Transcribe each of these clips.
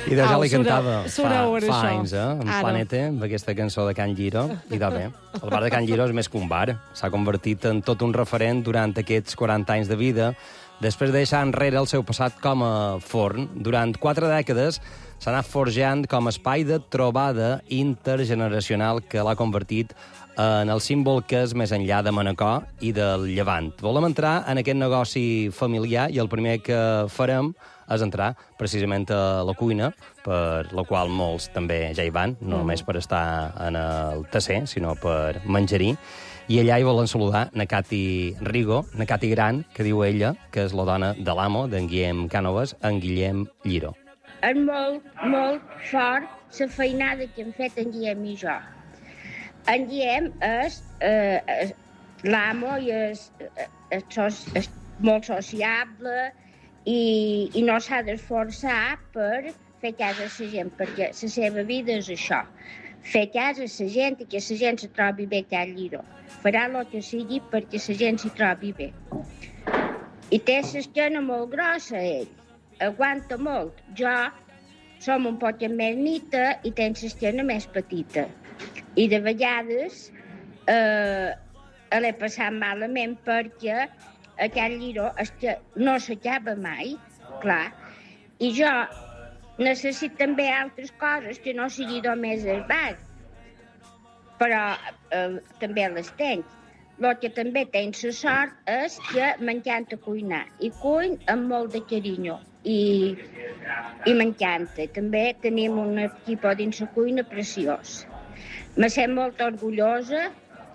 I de ja li cantava fa anys, en Planete, amb aquesta cançó de Can Lliro. I de bé, el bar de Can Lliro és més que un bar. S'ha convertit en tot un referent durant aquests 40 anys de vida. Després de deixar enrere el seu passat com a forn, durant 4 dècades s'ha anat forjant com a espai de trobada intergeneracional que l'ha convertit en el símbol que és més enllà de Manacor i del Llevant. Volem entrar en aquest negoci familiar i el primer que farem és entrar precisament a la cuina, per la qual molts també ja hi van, no només per estar en el taser, sinó per menjar-hi. I allà hi volen saludar na Cati Rigo, na Cati Gran, que diu ella, que és la dona de l'amo, d'en Guillem Cànovas, en Guillem Lliro. És molt, molt fort la feinada que hem fet en Guillem i jo. En Guillem és l'amo i és molt sociable i no s'ha d'esforçar per fer casa a la gent, perquè la seva vida és això, fer casa a la gent i que la gent se trobi bé a Can Lliro. Farà el que sigui perquè la gent s'hi trobi bé. I té l'esquena molt grossa, ell. Aguanta molt. Jo som un poc més nita i tenc l'esquena més petita. I de vegades l'he passat malament perquè a Can Lliro no s'acaba mai, clar. I jo necessito també altres coses que no sigui només el bar, però també les tenc. El que també tenc la sort és que m'encanta cuinar i cuin amb molt de carinyo i m'encanta. També tenim un equip dins la cuina preciós. Me sent molt orgullosa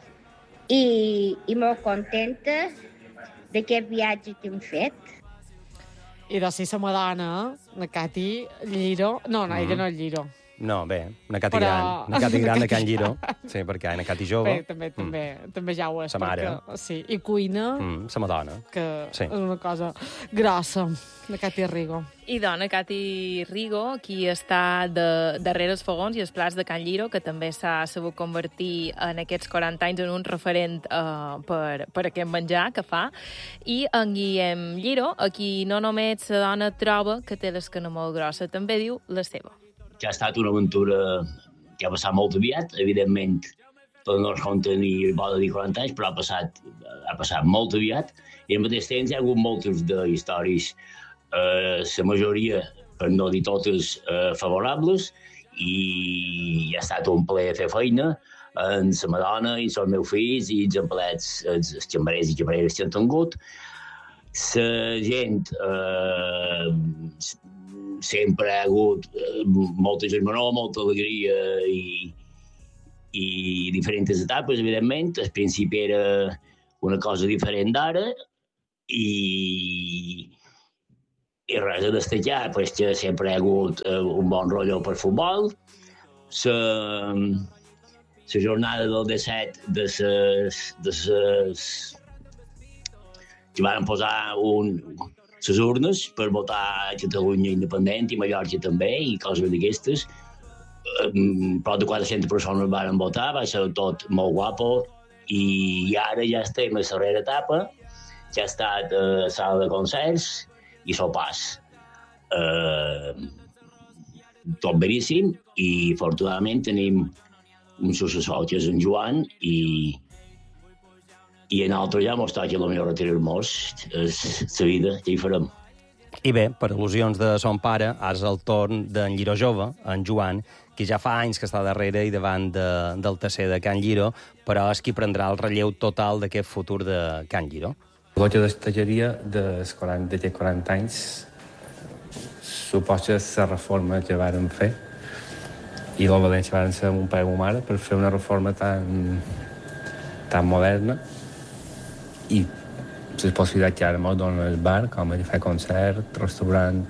i molt contenta d'aquest viatge que hem fet. I de ser la madona, la Cati Lliro... No, ella no és Lliro. No, bé, una Cati Gran. Una Cati Gran de Can Lliro. Sí, perquè una Cati jove. Bé, també ja ho és. Sa mare. Sí, i cuina. Sa madona. Que és una cosa grossa, la Cati Rigo. I dona, Cati Rigo, qui està darrere els fogons i els plats de Can Lliro, que també s'ha sabut convertir en aquests 40 anys en un referent per aquest menjar que fa. I en Guillem Lliro, a qui no només la dona troba que té l'esquena molt grossa, també diu la seva. Que ha estat una aventura que ha passat molt aviat, evidentment, tot no es compta ni boda ni 40 anys, però ha passat molt aviat, i al mateix temps hi ha hagut moltes històries, la majoria, per no dir totes, favorables, i ha estat un plaer fer feina amb la madona i els meus fills i els empleats, els xambarers i xambareres que han tingut. La gent sempre ha hagut molta germanor, molta alegria i diferents etapes, evidentment. Al principi era una cosa diferent d'ara i res a destacar, pues, que sempre ha hagut un bon rotllo per futbol. La jornada del 17 que van posar les urnes per votar a Catalunya independent i Mallorca també, i coses d'aquestes. Prop de 400 persones van votar, va ser tot molt guapo, i ara ja estem a la darrera etapa, que ha estat a sala de concerts i sopars. Tot beníssim, i afortunadament tenim un successor, que és en Joan, i en altre ja mos toca potser retirar-nos. És la vida, ja hi farem. I bé, per al·lusions de son pare, ara és el torn d'en Lliro jove, en Joan, que ja fa anys que està darrere i davant del taser de Can Lliro, però és qui prendrà el relleu total d'aquest futur de Can Lliro. El que destacaria d'aquests 40 anys suposa la reforma que vàrem fer i la valència vàrem ser amb un pare i una mare per fer una reforma tan moderna i les possibilitats que ara ens dona el bar, com fer concert, restaurant,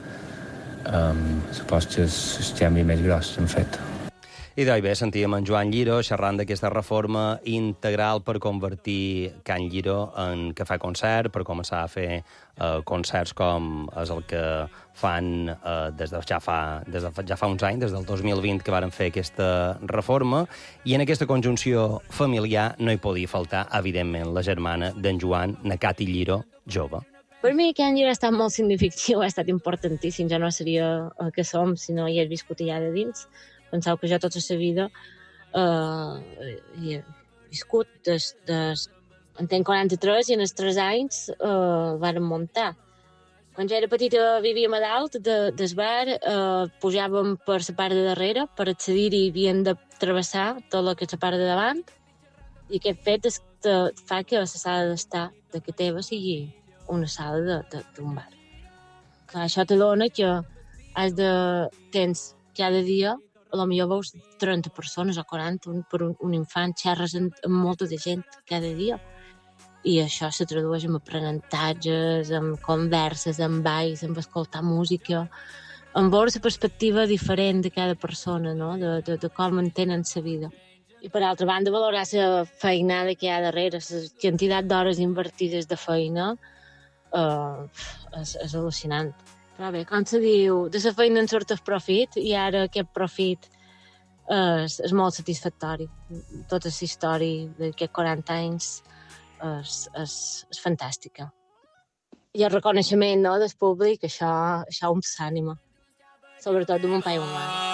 suposo que és el canvi més gros que hem fet. I doncs bé, sentíem en Joan Lliro xerrant d'aquesta reforma integral per convertir Can Lliro en cafè concert, per començar a fer concerts com és el que fan des de ja fa uns anys, des del 2020 que varen fer aquesta reforma, i en aquesta conjunció familiar no hi podia faltar, evidentment, la germana d'en Joan, na Cati Lliro, jove. Per mi Can Lliro ha estat molt significatiu, ha estat importantíssim, ja no seria el que som si no hi hagués viscut allà de dins. Penseu que jo tota la vida he viscut en tenc 43 i en els 3 anys vàrem muntar. Quan jo era petita vivíem a dalt del bar, pujàvem per la part de darrere, per accedir-hi havíem de travessar tot el que és la part de davant, i aquest fet fa que la sala d'estar de casa teva sigui una sala d'un bar. Clar, això te dona que tens cada dia, a lo millor veus 30 persones o 40 per un infant, xerres amb molta de gent cada dia. I això se tradueix en aprenentatges, en converses, en balls, en escoltar música, en veure la perspectiva diferent de cada persona, no? de com entenen la vida. I per altra banda, valorar la feinada que hi ha darrere, la quantitat d'hores invertides de feina, és al·lucinant. Però bé, com se diu, de la feina en surt el profit, i ara aquest profit és molt satisfactori. Tota la història d'aquests 40 anys és fantàstica. I el reconeixement, no, del públic, això em s'ànima. Sobretot de mon pare i ma mare.